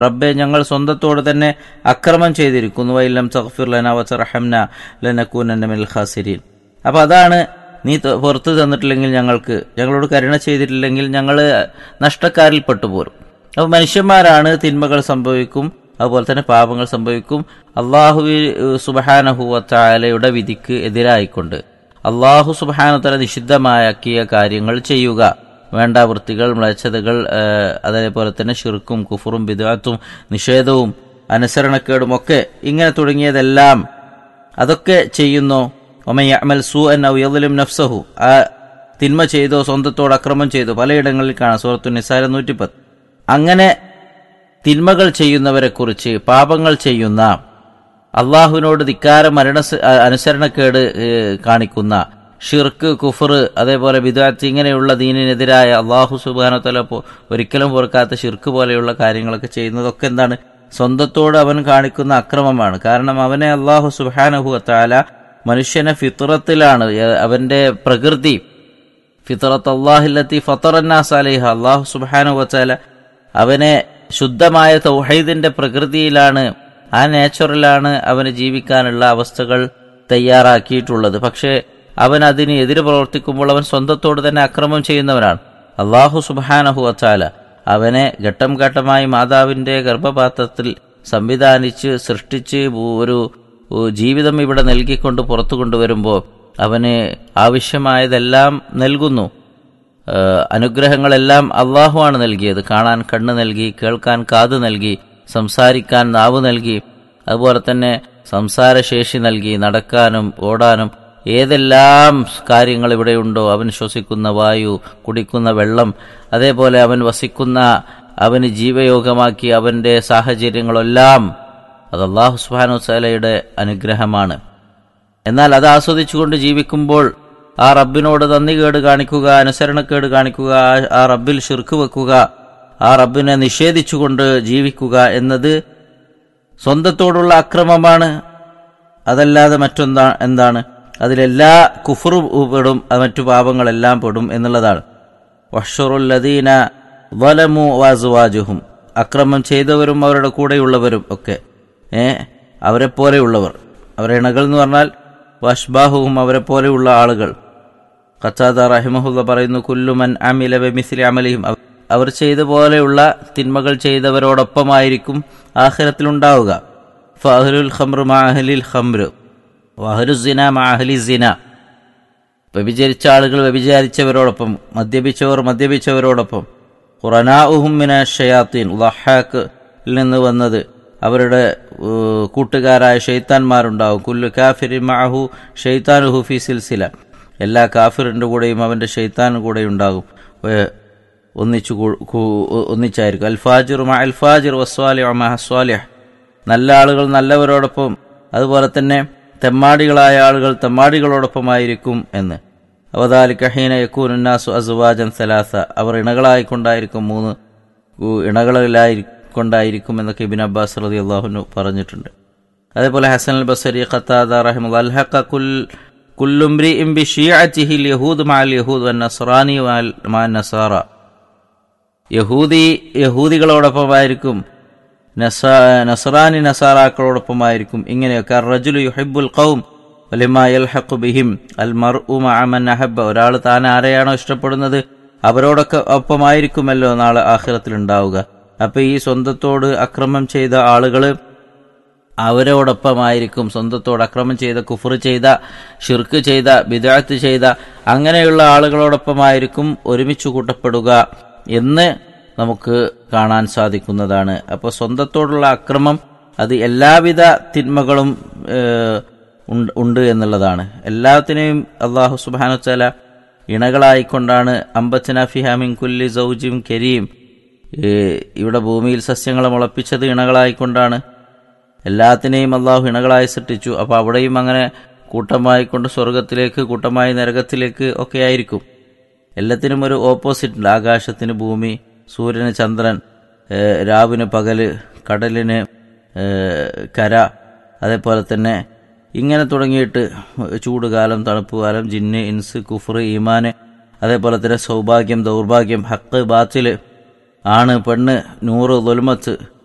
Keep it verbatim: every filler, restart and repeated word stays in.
റബ്ബെ, ഞങ്ങൾ സ്വന്തത്തോട് തന്നെ അക്രമം ചെയ്തിരിക്കുന്നു. വഇല്ലം തഗ്ഫിർ ലനാ വതർഹംനാ ലനകൂനന്ന മിനൽ ഖാസിരീൻ. അപ്പോൾ അതാണ്, നീ പുറത്തു തന്നിട്ടില്ലെങ്കിൽ, ഞങ്ങൾക്ക് ഞങ്ങളോട് കരുണ ചെയ്തിട്ടില്ലെങ്കിൽ ഞങ്ങൾ നഷ്ടക്കാരിൽ പെട്ടുപോരും. അപ്പോൾ മനുഷ്യന്മാരാണ്, തിന്മകൾ സംഭവിക്കും, അതുപോലെ തന്നെ പാപങ്ങൾ സംഭവിക്കും. അള്ളാഹു സുബ്ഹാനഹു വ തആലയുടെ വിധിക്ക് എതിരായിക്കൊണ്ട് അള്ളാഹു സുബ്ഹാനഹു വ തആല നിഷിദ്ധമാക്കിയ കാര്യങ്ങൾ ചെയ്യുക, വേണ്ട വൃത്തികൾ, മ്ലേച്ഛതകൾ, അതേപോലെ തന്നെ ശിർക്കും കുഫറും ബിദ്അത്തും നിഷേധവും അനുസരണക്കേടും ഒക്കെ ഇങ്ങനെ തുടങ്ങിയതെല്ലാം അതൊക്കെ ചെയ്യുന്നു. വമൻ യഅമൽ സൂഅൻ ഔ യദ്ലിം നഫ്സഹു, ആ തിന്മ ചെയ്തോ സ്വന്തത്തോട് അക്രമം ചെയ്തോ, പലയിടങ്ങളിൽ കാണാം. സൂറത്തുൻ നിസാ നൂറ്റി പത്ത്. അങ്ങനെ തിന്മകൾ ചെയ്യുന്നവരെ കുറിച്ച്, പാപങ്ങൾ ചെയ്യുന്ന, അള്ളാഹുവിനോട് ധിക്കാരം, മരണ അനുസരണക്കേട് കാണിക്കുന്ന, ഷിർക്ക്, കുഫർ, അതേപോലെ ബിദ്അത്ത്, ഇങ്ങനെയുള്ള ദീനിനെതിരായ, അള്ളാഹു സുബ്ഹാനഹു വ തആല ഒരിക്കലും പൊറുക്കാത്ത ഷിർക്ക് പോലെയുള്ള കാര്യങ്ങളൊക്കെ ചെയ്യുന്നതൊക്കെ എന്താണ്? സ്വന്തത്തോട് അവൻ കാണിക്കുന്ന അക്രമമാണ്. കാരണം അവനെ അള്ളാഹു സുബ്ഹാനഹു വ തആല മനുഷ്യനെ ഫിത്രത്തിലാണ്, അവന്റെ പ്രകൃതി, ഫിത്രത്ത് അല്ലാഹില്ലത്തി ഫത്തറന്നാസ് അലൈഹ, അള്ളാഹു സുബ്ഹാനഹു വ തആല അവനെ ശുദ്ധമായ തൗഹീദിന്റെ പ്രകൃതിയിലാണ്, ആ നേച്ചറിലാണ് അവന് ജീവിക്കാനുള്ള അവസ്ഥകൾ തയ്യാറാക്കിയിട്ടുള്ളത്. പക്ഷേ അവൻ അതിന് എതിര് പ്രവർത്തിക്കുമ്പോൾ അവൻ സ്വന്തത്തോട് തന്നെ അക്രമം ചെയ്യുന്നവനാണ്. അള്ളാഹു സുബ്ഹാനഹു വ തആല അവനെ ഘട്ടം ഘട്ടമായി മാതാവിന്റെ ഗർഭപാത്രത്തിൽ സംവിധാനിച്ച് സൃഷ്ടിച്ച് ഒരു ജീവിതം ഇവിടെ നൽകിക്കൊണ്ട് പുറത്തു കൊണ്ടുവരുമ്പോൾ അവന് ആവശ്യമായതെല്ലാം നൽകുന്നു. അനുഗ്രഹങ്ങളെല്ലാം അള്ളാഹുവാണ് നൽകിയത്. കാണാൻ കണ്ണ് നൽകി, കേൾക്കാൻ കാത് നൽകി, സംസാരിക്കാൻ നാവ് നൽകി, അതുപോലെ തന്നെ സംസാരശേഷി നൽകി, നടക്കാനും ഓടാനും ഏതെല്ലാം കാര്യങ്ങൾ ഇവിടെയുണ്ടോ, അവൻ ശ്വസിക്കുന്ന വായു, കുടിക്കുന്ന വെള്ളം, അതേപോലെ അവൻ വസിക്കുന്ന, അവന് ജീവയോഗമാക്കി അവന്റെ സാഹചര്യങ്ങളെല്ലാം അത് അല്ലാഹു സുബ്ഹാനഹു വ തആലയുടെ അനുഗ്രഹമാണ്. എന്നാൽ അത് ആസ്വദിച്ചുകൊണ്ട് ജീവിക്കുമ്പോൾ ആ റബ്ബിനോട് നന്ദികേട് കാണിക്കുക, അനുസരണക്കേട് കാണിക്കുക, ആ റബ്ബിൽ ശിർക്ക് വെക്കുക, ആ റബ്ബിനെ നിഷേധിച്ചുകൊണ്ട് ജീവിക്കുക എന്നത് സ്വന്തത്തോടുള്ള അക്രമമാണ്. അതല്ലാതെ മറ്റൊന്നാ എന്താണ്? അതിലെല്ലാ കുഫറും പെടും, മറ്റു പാപങ്ങളെല്ലാം പെടും എന്നുള്ളതാണ്. വഹ്ശുറുൽ ലദീന വലമു വഅസ്വാജുഹും, അക്രമം ചെയ്തവരും അവരുടെ കൂടെയുള്ളവരും ഒക്കെ ഏ അവരെ പോലെയുള്ളവർ, അവരെ ഇണകൾ എന്ന് പറഞ്ഞാൽ വഷ്ബാഹുഹും, അവരെ പോലെയുള്ള ആളുകൾ. ഖത്താദ റഹിമഹുല്ലാ പറയുന്നു, കുല്ലു മൻ അമില ബിമിസ്ലി അമലിഹിം, അവർ ചെയ്ത പോലെയുള്ള തിന്മകൾ ചെയ്തവരോടൊപ്പമായിരിക്കും ആഖിറത്തിലുണ്ടാവുക. ഫഅഹ്ലുൽ ഖംറു മഅ അഹ്ലിൽ ഖംർ വഅഹ്ലുസ് സിന മഅ അഹ്ലിസ് സിന, വ്യഭിചരിച്ച ആളുകൾ വ്യഭിചരിച്ചവരോടൊപ്പം, മദ്യപിച്ചവർ മദ്യപിച്ചവരോടൊപ്പം. ഖുറനാഉഹും മിനശ് ശയാത്തീൻ, ളഹാഖിൽ നിന്ന് വന്നത് അവരുടെ കൂട്ടുകാരായ ഷെയ്ത്താൻമാരുണ്ടാവും. കുല്ലു കാഫിരിൻ മഅഹു ഷെയ്ത്താനുഹു ഫീ സിൽസില, എല്ലാ കാഫിറിന്റെ കൂടെയും അവന്റെ ഷെയ്ത്താൻ കൂടെ ഉണ്ടാകും, ഒന്നിച്ചു ഒന്നിച്ചായിരിക്കും. അൽ ഫാജിറു മഅൽ ഫാജിർ വസ്സാലിഹു മഅ സ്വാലിഹ്, നല്ല ആളുകൾ നല്ലവരോടൊപ്പം, അതുപോലെ തന്നെ തെമ്മാടികളായ ആളുകൾ തെമ്മാടികളോടൊപ്പമായിരിക്കും എന്ന്. വദാലിക ഹീന യകൂനു നാസു അസ്വാജൻ സലാസ, അവർ ഇണകളായിക്കൊണ്ടായിരിക്കും, മൂന്ന് ഇണകളിലായിക്കൊണ്ടായിരിക്കും എന്നൊക്കെ ഇബ്നു അബ്ബാസ് റളിയല്ലാഹു അൻഹു പറഞ്ഞിട്ടുണ്ട്. അതേപോലെ ഹസൻ അൽ ബസരി, ഖത്താദ റഹിമഹുല്ലാഹ്, അൽഹഖ കുൽ കുല്ലു ഇംറിഇൻ ബിശീഅതിഹി യഹൂദ് മഅൽ യഹൂദ് വന്നസ്റാനി മഅ നസാറ, യഹൂദി യഹൂദികളോടൊപ്പമായിരിക്കും, നസ്റാനി നസാറാക്കളോടൊപ്പമായിരിക്കും. ഇങ്ങനെയൊക്കെ റജുലു യുഹിബ്ബുൽ ഖൗം വലിമാ യൽഹഖു ബിഹിം അൽ മർഉ മഅ മൻ അഹബ്ബ, ഒരാൾ താൻ ആരെയാണോ ഇഷ്ടപ്പെടുന്നത് അവരോടൊക്കെ ഒപ്പമായിരിക്കുമല്ലോ നാളെ ആഖിറത്തിൽ ഉണ്ടാവുക. അപ്പൊ ഈ സ്വന്തത്തോട് അക്രമം ചെയ്ത ആളുകൾ അവരോടൊപ്പമായിരിക്കും, സ്വന്തത്തോട് അക്രമം ചെയ്ത, കുഫർ ചെയ്ത, ഷിർക്ക് ചെയ്ത, ബിദ്അത്ത് ചെയ്ത അങ്ങനെയുള്ള ആളുകളോടൊപ്പമായിരിക്കും ഒരുമിച്ച് കൂട്ടപ്പെടുക എന്ന് നമുക്ക് കാണാൻ സാധിക്കുന്നതാണ്. അപ്പോൾ സ്വന്തത്തോടുള്ള അക്രമം അത് എല്ലാവിധ തിന്മകളും ഉണ്ട് എന്നുള്ളതാണ്. എല്ലാത്തിനെയും അല്ലാഹു സുബ്ഹാനഹു വ തആല ഇണകളായിക്കൊണ്ടാണ്, അംബത്നാ ഫിഹാ മിൻ കുല്ലി സൗജിൻ കരീം, ഇവിടെ ഭൂമിയിൽ സസ്യങ്ങളെ മുളപ്പിച്ചത് ഇണകളായിക്കൊണ്ടാണ്. എല്ലാത്തിനെയും അള്ളാഹു ഇണകളായി സൃഷ്ടിച്ചു. അപ്പോൾ അവിടെയും അങ്ങനെ കൂട്ടമായിക്കൊണ്ട് സ്വർഗത്തിലേക്ക്, കൂട്ടമായി നരകത്തിലേക്ക് ഒക്കെ ആയിരിക്കും. എല്ലാത്തിനും ഒരു ഓപ്പോസിറ്റ് ഉണ്ട്. ആകാശത്തിന് ഭൂമി, സൂര്യന് ചന്ദ്രൻ, രാവിന് പകല്, കടലിന് കര, അതേപോലെ തന്നെ ഇങ്ങനെ തുടങ്ങിയിട്ട് ചൂടുകാലം, തണുപ്പുകാലം, ജിന്ന്, ഇൻസ്, കുഫർ, ഈമാന്, അതേപോലെ തന്നെ സൗഭാഗ്യം, ദൗർഭാഗ്യം, ഹക്ക്, ബാത്തില്, ആണ്, പെണ്ണ്, നൂറ്, ദുൽമത്ത്,